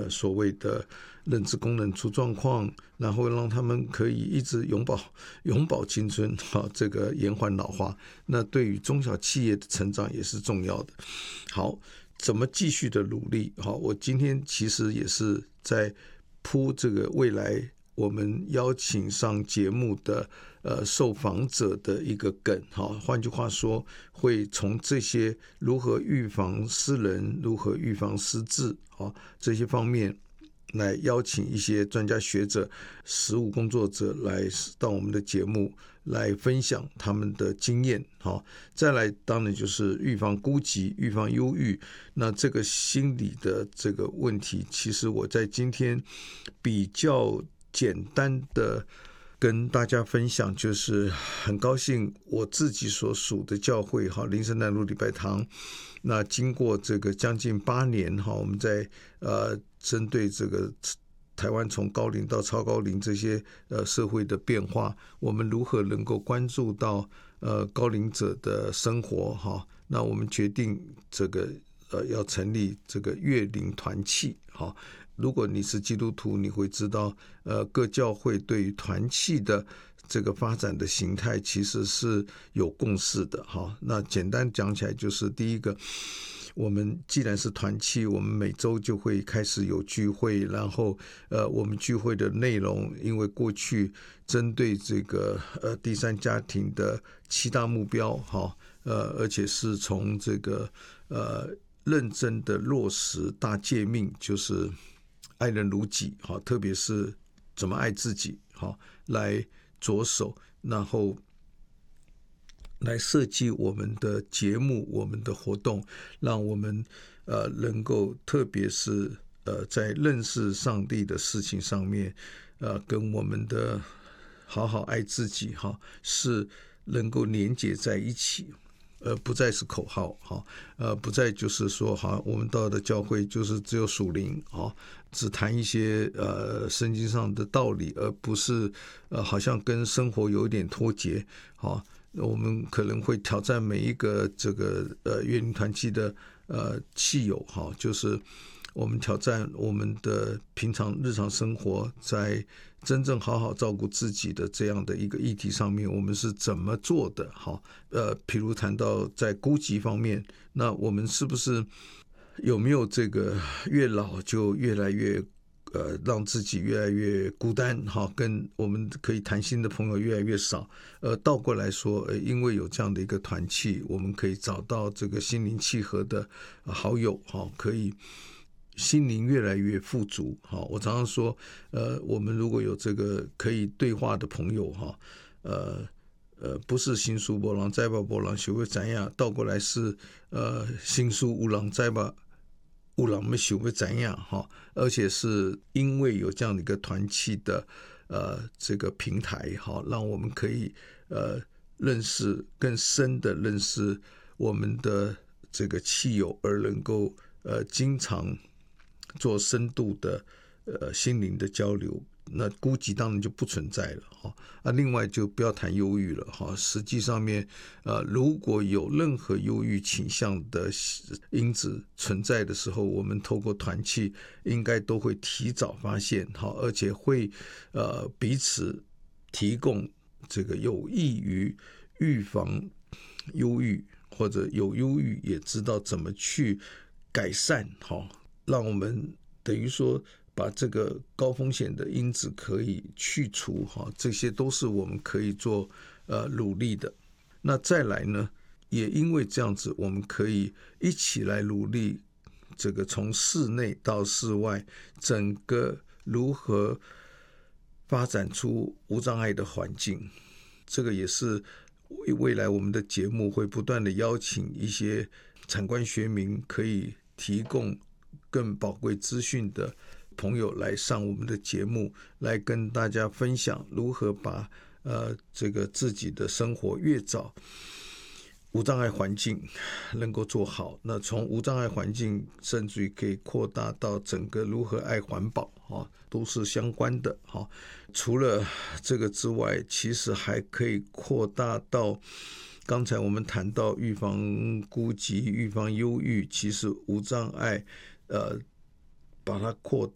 所谓的认知功能出状况，然后让他们可以一直永葆青春，这个延缓老化，那对于中小企业的成长也是重要的。好，怎么继续的努力？好，我今天其实也是在铺这个未来我们邀请上节目的受访者的一个梗，换句话说，会从这些如何预防失能、如何预防失智这些方面来邀请一些专家学者、实务工作者来到我们的节目来分享他们的经验。再来当然就是预防孤寂、预防忧郁。那这个心理的这个问题，其实我在今天比较简单的跟大家分享，就是很高兴我自己所属的教会林森南路礼拜堂，那经过这个将近8年我们在针对这个台湾从高龄到超高龄这些社会的变化，我们如何能够关注到高龄者的生活那我们决定这个要成立这个乐龄团契如果你是基督徒，你会知道各教会对于团契的这个发展的形态其实是有共识的那简单讲起来就是第一个，我们既然是团契，我们每周就会开始有聚会，然后我们聚会的内容，因为过去针对这个第三家庭的7大目标而且是从这个认真的落实大诫命，就是爱人如己特别是怎么爱自己来着手，然后来设计我们的节目、我们的活动，让我们能够特别是在认识上帝的事情上面跟我们的好好爱自己是能够连结在一起，不再是口号不再就是说我们到的教会就是只有属灵只谈一些圣经上的道理，而不是好像跟生活有一点脱节我们可能会挑战每一个这个乐龄团契的契友就是我们挑战我们的平常日常生活，在真正好好照顾自己的这样的一个议题上面，我们是怎么做的譬如谈到在孤寂方面，那我们是不是有没有这个越老就越来越让自己越来越孤单跟我们可以谈心的朋友越来越少，倒过来说因为有这样的一个团契，我们可以找到这个心灵契合的好友可以心灵越来越富足我常常说我们如果有这个可以对话的朋友不是新书没人知道没人想要知道，倒过来是新书有人知道有人要想要知道而且是因为有这样的一个团契的这个平台让我们可以认识更深的认识我们的这个契友，而能够经常做深度的心灵的交流，那孤寂当然就不存在了另外就不要谈忧郁了实际上面如果有任何忧郁倾向的因子存在的时候，我们透过团契应该都会提早发现而且会彼此提供这个有益于预防忧郁，或者有忧郁也知道怎么去改善让我们等于说把这个高风险的因子可以去除这些都是我们可以做努力的。那再来呢，也因为这样子，我们可以一起来努力这个从室内到室外整个如何发展出无障碍的环境。这个也是未来我们的节目会不断的邀请一些产官学民可以提供更宝贵资讯的朋友来上我们的节目，来跟大家分享如何把这个自己的生活越早无障碍环境能够做好。那从无障碍环境甚至于可以扩大到整个如何爱环保都是相关的除了这个之外，其实还可以扩大到刚才我们谈到预防孤寂、预防忧郁，其实无障碍把它扩大